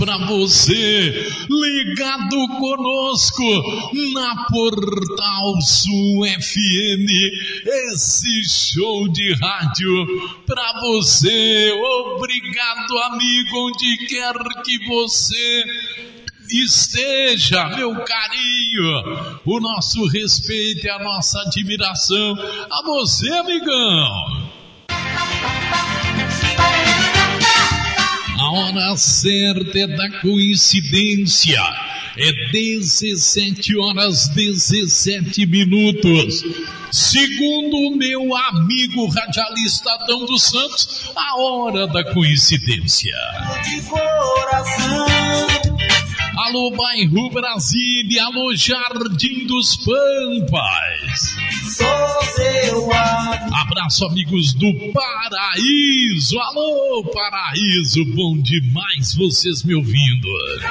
Para você, ligado conosco na Portal Sul FM, esse show de rádio para você. Obrigado, amigo, onde quer que você esteja, meu carinho, o nosso respeito e a nossa admiração a você, amigão. A hora certa é da coincidência. É 17 horas 17 minutos. Segundo o meu amigo radialista Adão dos Santos, a hora da coincidência. De coração. Alô, bairro Brasília, alô, Jardim dos Pampas. Sou seu amigo. Abraço, amigos do Paraíso. Alô, Paraíso, bom demais vocês me ouvindo.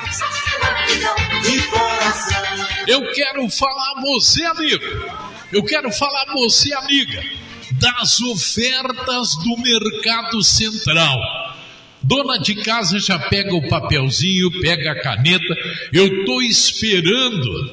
Eu quero falar a você, amigo. Eu quero falar a você, amiga, das ofertas do Mercado Central. Dona de casa já pega o papelzinho, pega a caneta. Eu estou esperando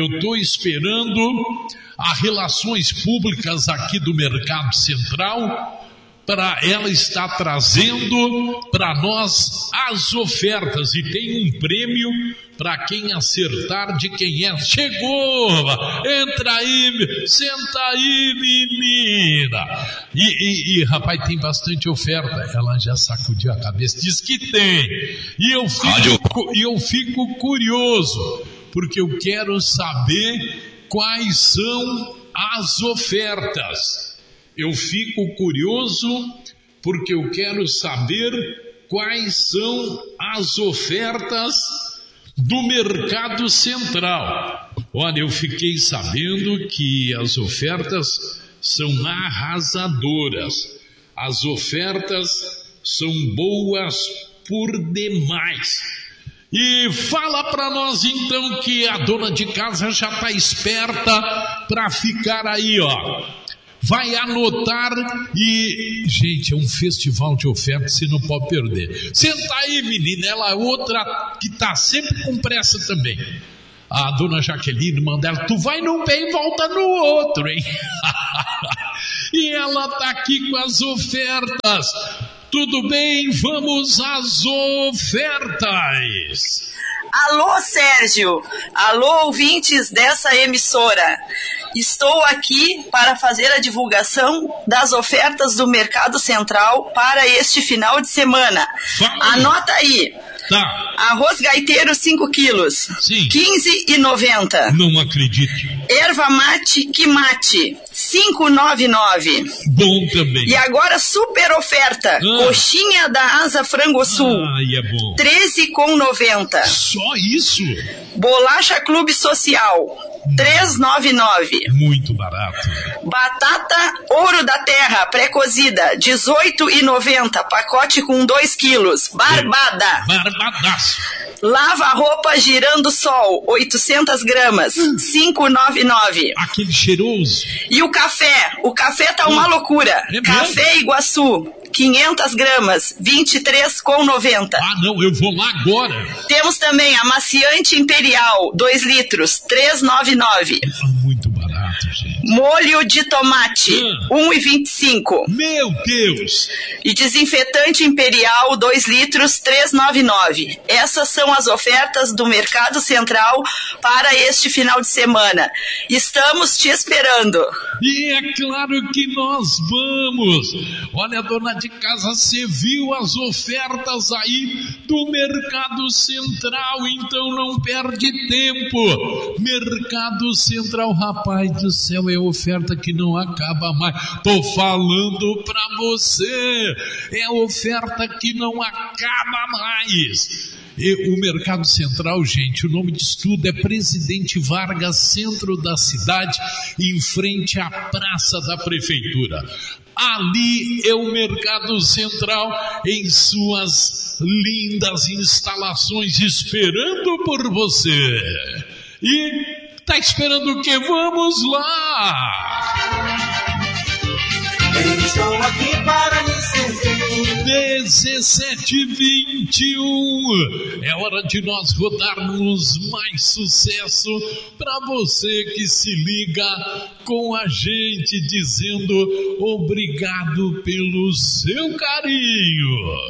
as relações públicas aqui do Mercado Central para ela estar trazendo para nós as ofertas. E tem um prêmio para quem acertar de quem é. Chegou! Entra aí, senta aí, menina! E rapaz, tem bastante oferta. Ela já sacudiu a cabeça, diz que tem. E eu fico curioso, porque eu quero saber quais são as ofertas. Eu fico curioso porque eu quero saber quais são as ofertas do Mercado Central. Olha, eu fiquei sabendo que as ofertas são arrasadoras. As ofertas são boas por demais. E fala para nós então que a dona de casa já está esperta para ficar aí, ó. Vai anotar e, gente, é um festival de ofertas, você não pode perder. Senta aí, menina, ela é outra que está sempre com pressa também. A dona Jaqueline manda ela, tu vai num pé e volta no outro, hein? E ela está aqui com as ofertas. Tudo bem? Vamos às ofertas. Alô, Sérgio. Alô, ouvintes dessa emissora. Estou aqui para fazer a divulgação das ofertas do Mercado Central para este final de semana. Anota aí. Tá. Arroz gaiteiro 5 quilos. Sim. 15,90. Não acredito. Erva mate Kimate 5,99. Bom também. E agora super oferta. Coxinha da Asa Frango Sul. Ai, é bom. 13,90. Só isso? Bolacha Clube Social 3,99. Muito barato. Batata Ouro da Terra pré-cozida 18,90. Pacote com 2 quilos. Barbada. Barbadaço. Lava-roupa Girando Sol 800 gramas 5,99. Aquele cheiroso. E o café tá uma loucura. Café Iguaçu 500 gramas 23,90. Ah, não, eu vou lá agora. Temos também amaciante Imperial 2 litros 3,99. Muito barato, gente. Molho de tomate 1,25. Meu Deus. E desinfetante Imperial 2 litros 3,99. Essas são as ofertas do Mercado Central para este final de semana. Estamos te esperando. E é claro que nós vamos. Olha, dona de casa, você viu as ofertas aí do Mercado Central, então não perde tempo. Mercado Central, rapaz do céu, é oferta que não acaba mais. Tô falando pra você, é oferta que não acaba mais. E o Mercado Central, gente, o nome disso tudo é Presidente Vargas, centro da cidade, em frente à Praça da Prefeitura. Ali é o Mercado Central em suas lindas instalações, esperando por você. E tá esperando o quê? Vamos lá! Eu estou aqui para lhe servir. 17h21. É hora de nós rodarmos mais sucesso para você que se liga com a gente, dizendo obrigado pelo seu carinho.